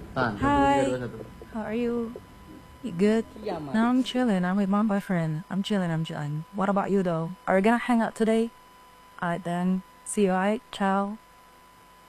Tahan, satu, tiga, Hi, dua, satu. how are you? You good? Kiamat. No, I'm chilling. I'm with my boyfriend. I'm chilling. I'm chilling. What about you though? Are we gonna hang out today? Alright then. See you. Alright. Ciao.